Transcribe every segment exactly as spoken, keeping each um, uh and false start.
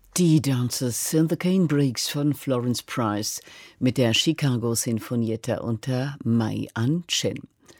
Die Dances in the Canebriggs von Florence Price mit der Chicago Sinfonietta unter Mai An-chen.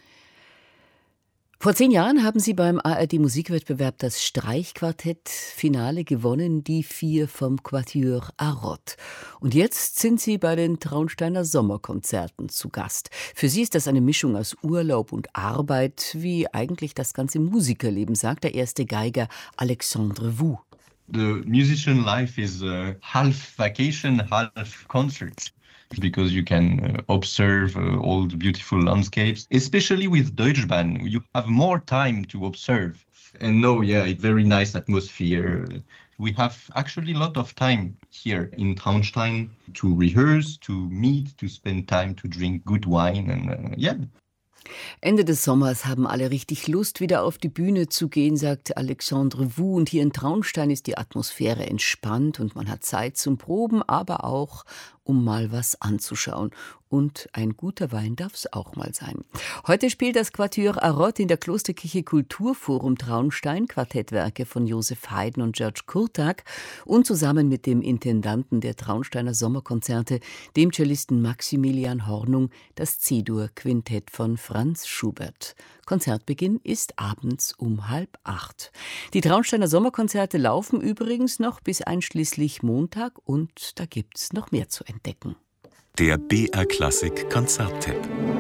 Vor zehn Jahren haben sie beim A R D-Musikwettbewerb das Streichquartett-Finale gewonnen, die vier vom Quatuor Arrot. Und jetzt sind sie bei den Traunsteiner Sommerkonzerten zu Gast. Für sie ist das eine Mischung aus Urlaub und Arbeit, wie eigentlich das ganze Musikerleben, sagt der erste Geiger Alexandre Wu. The musician life is uh, half vacation, half concert. Because you can uh, observe uh, all the beautiful landscapes, especially with Deutsche Bahn. You have more time to observe. And no, yeah, it's very nice atmosphere. We have actually a lot of time here in Traunstein to rehearse, to meet, to spend time to drink good wine and uh, yeah. Ende des Sommers haben alle richtig Lust, wieder auf die Bühne zu gehen, sagt Alexandre Wu. Und hier in Traunstein ist die Atmosphäre entspannt und man hat Zeit zum Proben, aber auch, um mal was anzuschauen. Und ein guter Wein darf es auch mal sein. Heute spielt das Quatuor Arrot in der Klosterkirche Kulturforum Traunstein Quartettwerke von Joseph Haydn und George Kurtak und zusammen mit dem Intendanten der Traunsteiner Sommerkonzerte, dem Cellisten Maximilian Hornung, das C-Dur-Quintett von Franz Schubert. Konzertbeginn ist abends um halb acht. Die Traunsteiner Sommerkonzerte laufen übrigens noch bis einschließlich Montag und da gibt's noch mehr zu entdecken. Der B R Klassik Konzerttipp.